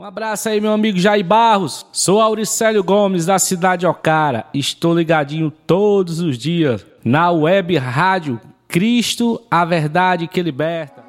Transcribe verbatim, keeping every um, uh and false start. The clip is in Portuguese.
abraço aí, meu amigo Jair Barros. Sou Auricélio Gomes, da cidade de Ocara. Estou ligadinho todos os dias na web rádio Cristo, a verdade que liberta.